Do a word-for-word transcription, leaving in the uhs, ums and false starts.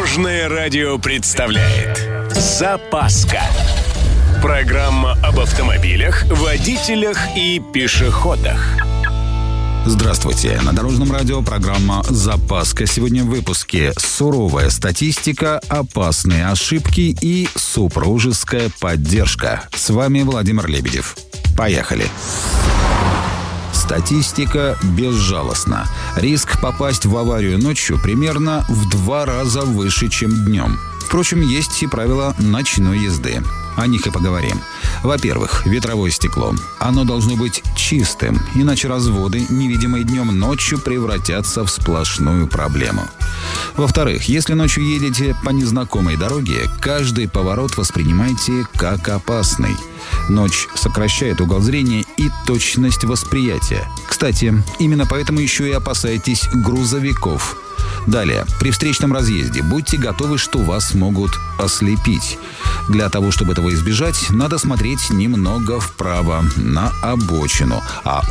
Дорожное радио представляет «Запаска». Программа об автомобилях, водителях и пешеходах. Здравствуйте. На Дорожном радио программа «Запаска». Сегодня в выпуске суровая статистика, опасные ошибки и супружеская поддержка. С вами Владимир Лебедев. Поехали. Статистика безжалостна. Риск попасть в аварию ночью примерно в два раза выше, чем днем. Впрочем, есть и правила ночной езды. О них и поговорим. Во-первых, ветровое стекло. Оно должно быть чистым, иначе разводы, невидимые днем, ночью превратятся в сплошную проблему. Во-вторых, если ночью едете по незнакомой дороге, каждый поворот воспринимайте как опасный. Ночь сокращает угол зрения и точность восприятия. Кстати, именно поэтому еще и опасайтесь грузовиков. Далее, при встречном разъезде будьте готовы, что вас могут ослепить. Для того, чтобы этого избежать, надо смотреть немного вправо, на обочину, а